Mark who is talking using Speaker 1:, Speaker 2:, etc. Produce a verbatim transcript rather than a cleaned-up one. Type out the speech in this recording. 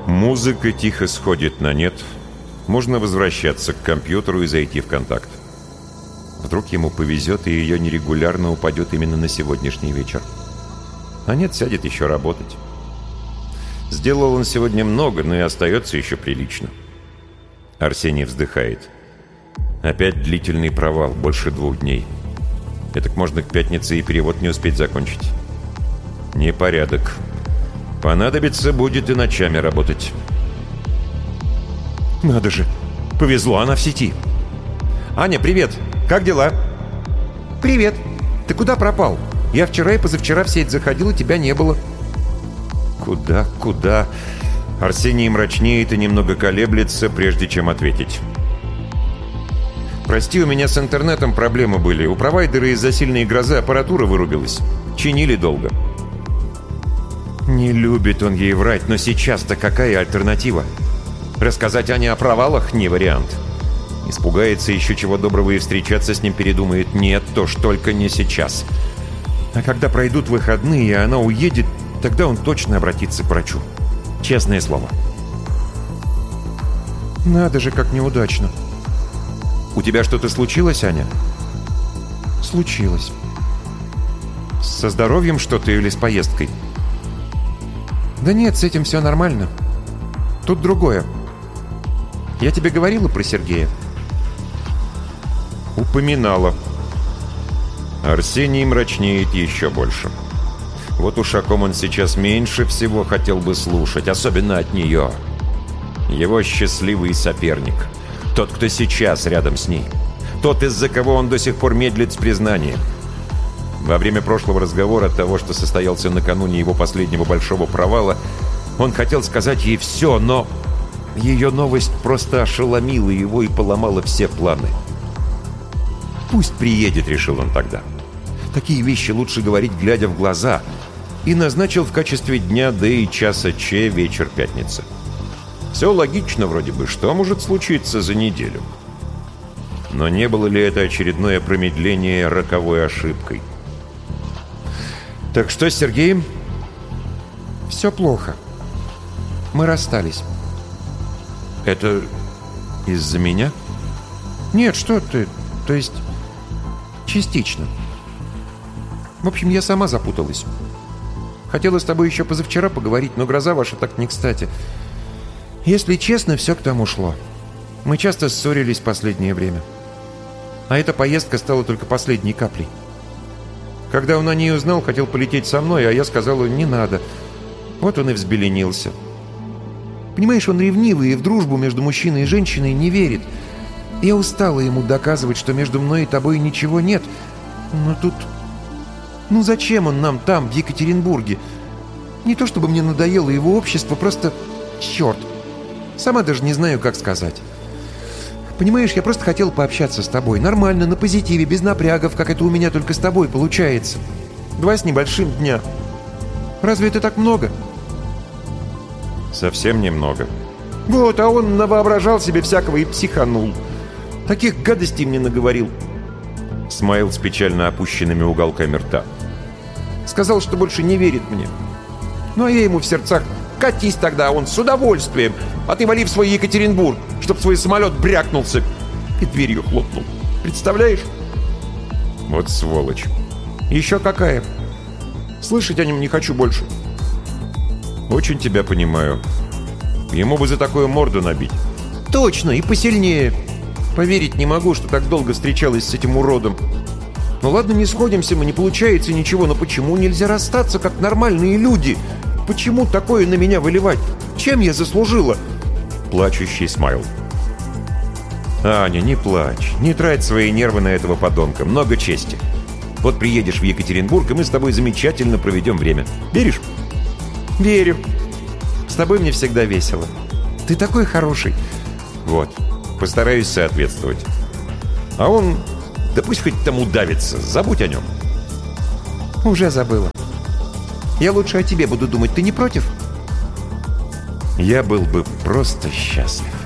Speaker 1: Музыка тихо сходит на нет. Можно возвращаться к компьютеру и зайти в контакт. Вдруг ему повезет, и ее нерегулярно упадет именно на сегодняшний вечер. А нет, сядет еще работать. Сделал он сегодня много, но и остается еще прилично. Арсений вздыхает. Опять длительный провал, больше двух дней. Этак можно к пятнице и перевод не успеть закончить. Непорядок. Понадобится будет и ночами работать. Надо же, повезло, она в сети. Аня, привет, как дела? Привет, ты куда пропал? Я вчера и позавчера в сеть заходил, и тебя не было. Куда, куда? Арсений мрачнеет и немного колеблется, прежде чем ответить. Прости, у меня с интернетом проблемы были. У провайдера из-за сильной грозы аппаратура вырубилась. Чинили долго. Не любит он ей врать, но сейчас-то какая альтернатива? Рассказать Ане о провалах не вариант. Испугается еще чего доброго и встречаться с ним передумает. Нет, то ж только не сейчас. А когда пройдут выходные, и она уедет, тогда он точно обратится к врачу. Честное слово. Надо же, как неудачно. У тебя что-то случилось, Аня? Случилось. Со здоровьем что-то или с поездкой? Да нет, с этим все нормально. Тут другое. Я тебе говорила про Сергея? Упоминала. Арсений мрачнеет еще больше. Вот уж о ком он сейчас меньше всего хотел бы слушать, особенно от нее. Его счастливый соперник. Тот, кто сейчас рядом с ней. Тот, из-за кого он до сих пор медлит с признанием. Во время прошлого разговора, того, что состоялся накануне его последнего большого провала, он хотел сказать ей все, но ее новость просто ошеломила его и поломала все планы. «Пусть приедет», — решил он тогда. Такие вещи лучше говорить, глядя в глаза. И назначил в качестве дня Д и часа Ч вечер пятницы. Все логично вроде бы, что может случиться за неделю. Но не было ли это очередное промедление роковой ошибкой? Так что с Сергеем? Все плохо. Мы расстались. Это из-за меня? Нет, что ты. То есть, частично. В общем, я сама запуталась. Хотела с тобой еще позавчера поговорить, но гроза ваша так не кстати. Если честно, все к тому шло. Мы часто ссорились в последнее время. А эта поездка стала только последней каплей. Когда он о ней узнал, хотел полететь со мной, а я сказала, не надо. Вот он и взбеленился. Понимаешь, он ревнивый и в дружбу между мужчиной и женщиной не верит. Я устала ему доказывать, что между мной и тобой ничего нет. Но тут... Ну зачем он нам там, в Екатеринбурге? Не то чтобы мне надоело его общество, просто... Черт! Сама даже не знаю, как сказать. Понимаешь, я просто хотел пообщаться с тобой. Нормально, на позитиве, без напрягов, как это у меня только с тобой получается. Два с небольшим дня. Разве это так много? Совсем немного. Вот, а он навоображал себе всякого и психанул. Таких гадостей мне наговорил. Смайл с печально опущенными уголками рта. Сказал, что больше не верит мне. Ну, а я ему в сердцах: катись тогда, он с удовольствием. А ты вали в свой Екатеринбург, чтоб свой самолет брякнулся. И дверью хлопнул. Представляешь? Вот сволочь. Еще какая. Слышать о нем не хочу больше. Очень тебя понимаю. Ему бы за такую морду набить. Точно, и посильнее. Поверить не могу, что так долго встречалась с этим уродом. Ну ладно, не сходимся мы, не получается ничего, но почему нельзя расстаться, как нормальные люди? Почему такое на меня выливать? Чем я заслужила? Плачущий Смайл. Аня, не плачь. Не трать свои нервы на этого подонка. Много чести. Вот приедешь в Екатеринбург, и мы с тобой замечательно проведем время. Веришь? Верю. С тобой мне всегда весело. Ты такой хороший. Вот. Постараюсь соответствовать. А он... Да пусть хоть там удавится. Забудь о нем. Уже забыла. Я лучше о тебе буду думать. Ты не против? Я был бы просто счастлив.